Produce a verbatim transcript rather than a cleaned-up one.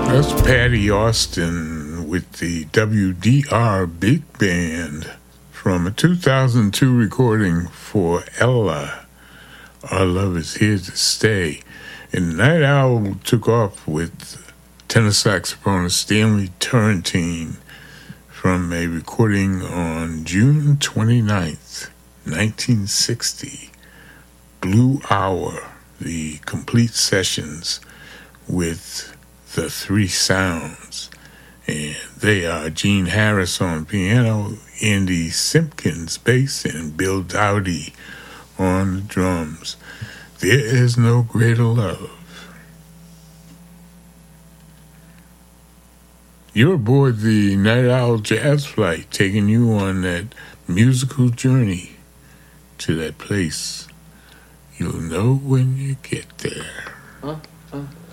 That's Patty Austin with the W D R Big Band from a two thousand two recording for Ella, Our Love Is Here to Stay. And the Night Owl took off with tenor saxophonist Stanley Turrentine from a recording on June twenty-ninth, nineteen sixty. Blue Hour, the complete sessions with the Three Sounds, and they are Gene Harris on piano, Andy Simpkins bass, and Bill Dowdy on the drums. There is no greater love. You're aboard the Night Owl Jazz Flight, taking you on that musical journey to that place you'll know when you get there. Huh? Huh?